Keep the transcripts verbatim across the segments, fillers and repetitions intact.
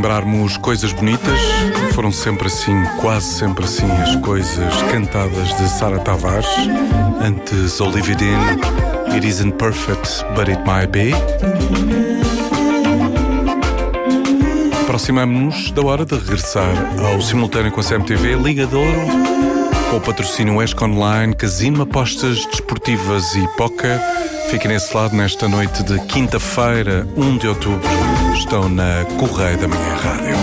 relembrarmos coisas bonitas. Foram sempre assim, quase sempre assim, as coisas cantadas de Sara Tavares. Antes Olivia Dean, It Isn't Perfect, But It Might Be. Aproximamos-nos da hora de regressar ao simultâneo com a C M T V, Liga de Ouro, com o patrocínio ESC Online, Casino, apostas desportivas e póquer. Fiquem nesse lado nesta noite de quinta-feira, primeiro de outubro. Estão na Correia da Manhã Rádio.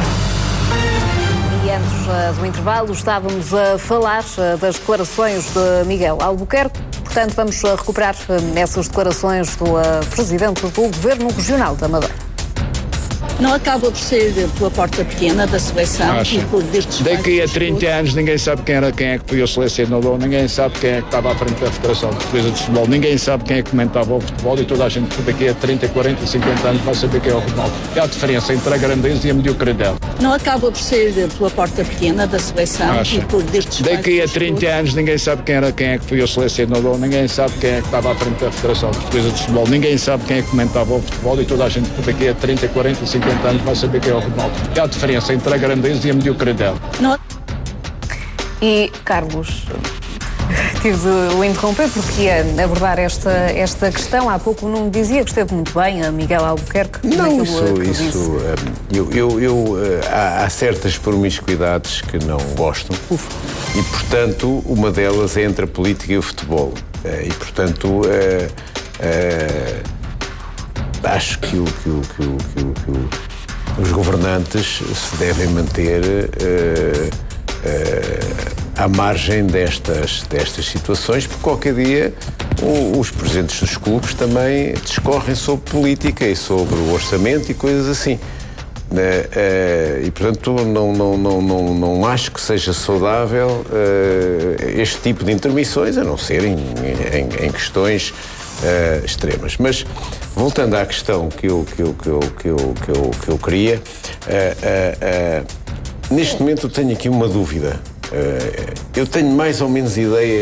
E antes uh, do intervalo estávamos a falar uh, das declarações de Miguel Albuquerque. Portanto, vamos uh, recuperar uh, essas declarações do uh, Presidente do Governo Regional da Madeira. Não acaba por ser pela porta pequena da seleção e por destes. Daqui a trinta anos ninguém sabe quem era quem é que foi o selecionador, ninguém sabe quem é que estava à frente da Federação Portuguesa de Futebol, ninguém sabe quem é que comentava o futebol e toda a gente daqui a trinta, quarenta, cinquenta anos vai saber quem é o Ronaldo. É a diferença entre a grandeza e a mediocridade. Não acaba por ser pela porta pequena da seleção Acha. e por destes. Daqui a trinta anos ninguém sabe quem era quem é que foi o selecionador, ninguém sabe quem é que estava à frente da Federação Portuguesa de Futebol, ninguém sabe quem é que comentava o futebol e toda a gente daqui a trinta, quarenta, cinquenta anos vai saber quem é o Ronaldo. É a diferença entre a grandeza e a mediocridade. Não. E, Carlos, tive de o interromper porque ia abordar esta, esta questão. Há pouco não dizia que esteve muito bem a Miguel Albuquerque. Não, isso, isso eu, eu, eu, há, há certas promiscuidades que não gosto. Uf. E, portanto, uma delas é entre a política e o futebol. E, portanto, é, é, acho que o que o, que o, que o, que o os governantes se devem manter uh, uh, à margem destas, destas situações, porque qualquer dia o, os presidentes dos clubes também discorrem sobre política e sobre o orçamento e coisas assim. Uh, uh, e, portanto, não, não, não, não, não acho que seja saudável uh, este tipo de intermissões, a não ser em, em, em questões Uh, extremas. Mas, voltando à questão que eu, que eu, que eu, que eu, que eu, que eu queria, uh, uh, uh, neste momento eu tenho aqui uma dúvida. Uh, eu tenho mais ou menos ideia